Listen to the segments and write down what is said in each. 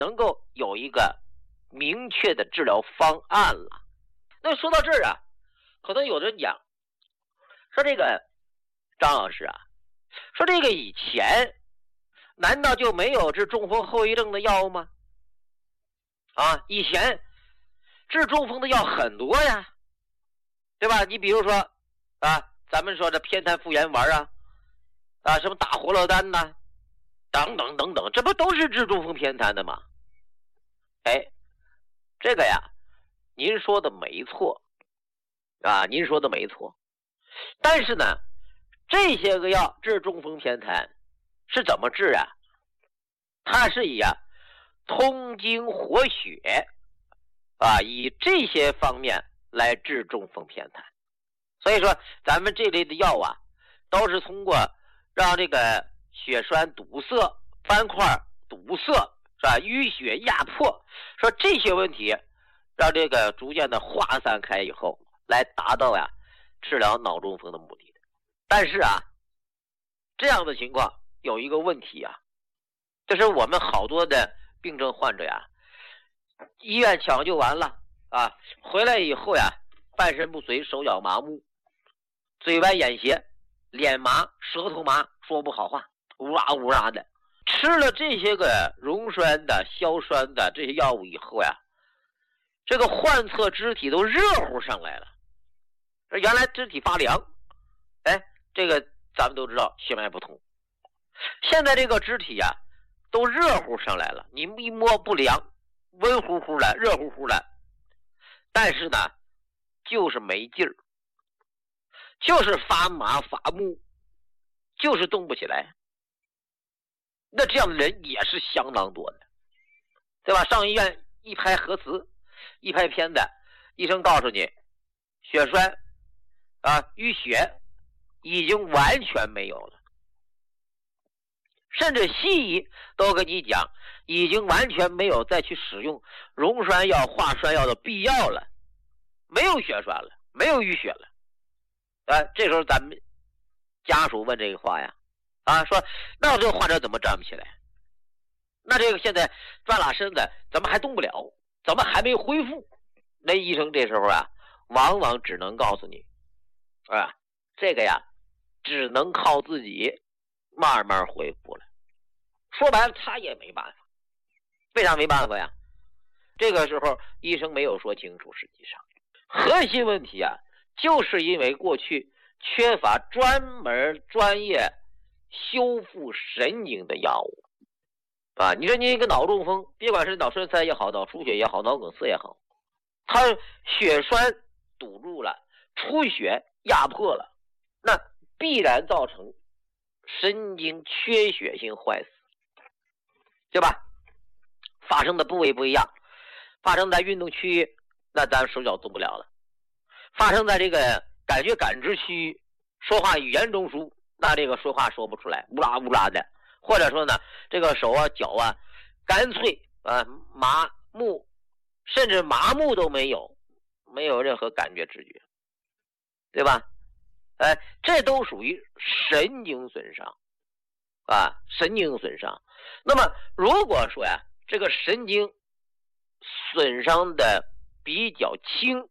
能够有一个明确的治疗方案了。那说到这儿啊，可能有人讲说这个张老师啊，说这个以前难道就没有治中风后遗症的药吗？啊，以前治中风的药很多呀，对吧？你比如说啊，咱们说这偏瘫复原丸啊，什么大活络丹呐，等等等等，这不都是治中风偏瘫的吗？哎，这个呀，您说的没错啊，您说的没错。但是呢，这些个药治中风偏瘫是怎么治啊？它是以通经活血啊，以这些方面来治中风偏瘫。所以说，咱们这类的药啊，都是通过让这个血栓堵塞、斑块堵塞，是吧？淤血压迫，说这些问题，让这个逐渐的化散开以后，来达到治疗脑中风的目的的。但是这样的情况有一个问题就是我们好多的病症患者医院抢救完了回来以后半身不遂，手脚麻木，嘴歪眼斜，脸麻，舌头麻，说不好话，乌拉乌拉的。吃了这些个溶栓的、硝酸的这些药物以后这个患侧肢体都热乎上来了。原来肢体发凉，这个咱们都知道血脉不通。现在这个肢体都热乎上来了，你一摸不凉，温乎乎的，热乎乎的，但是呢，就是没劲儿，就是发麻发木，就是动不起来。那这样的人也是相当多的，对吧？上医院一拍核磁，一拍片子，医生告诉你，血栓淤血已经完全没有了，甚至西医都跟你讲，已经完全没有再去使用溶栓药、化栓药的必要了，没有血栓了，没有淤血了。这时候咱们家属问这个话说那这个患者怎么站不起来？那这个现在转拉身子怎么还动不了？怎么还没恢复？那医生这时候往往只能告诉你这个只能靠自己慢慢恢复了。说白了他也没办法。为啥没办法呀？这个时候医生没有说清楚，实际上核心问题就是因为过去缺乏专门专业修复神经的药物你说你一个脑中风，别管是脑栓塞也好，脑出血也好，脑梗塞也好，它血栓堵住了，出血压迫了，那必然造成神经缺血性坏死，对吧？发生的部位不一样，发生在运动区域，那咱手脚动不了了；发生在这个感觉感知区域，说话语言中枢，那这个说话说不出来，乌拉乌拉的。或者说呢，这个手脚干脆麻木，甚至麻木都没有，没有任何感觉知觉，对吧？这都属于神经损伤神经损伤。那么如果说这个神经损伤的比较轻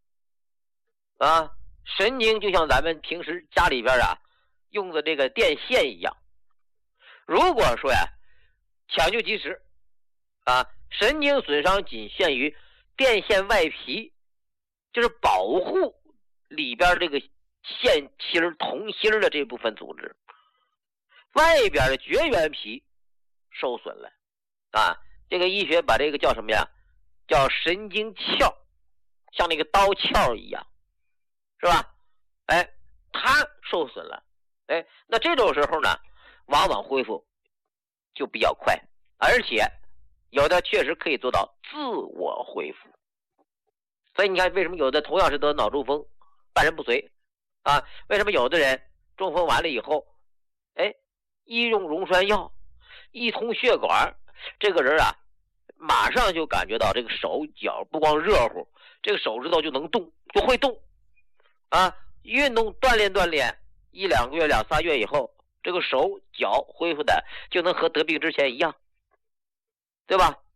神经就像咱们平时家里边用的这个电线一样，如果说抢救及时神经损伤仅限于电线外皮，就是保护里边这个线芯铜芯的这部分组织，外边的绝缘皮受损了这个医学把这个叫什么呀？叫神经鞘，像那个刀鞘一样，是吧？它受损了，那这种时候呢，往往恢复就比较快，而且有的确实可以做到自我恢复。所以你看，为什么有的同样是得脑中风、半身不遂为什么有的人中风完了以后，一用溶栓药，一通血管，这个人马上就感觉到这个手脚不光热乎，这个手指头就能动，就会动运动锻炼1-2个月、2-3月以后，这个手脚恢复的就能和得病之前一样，对吧？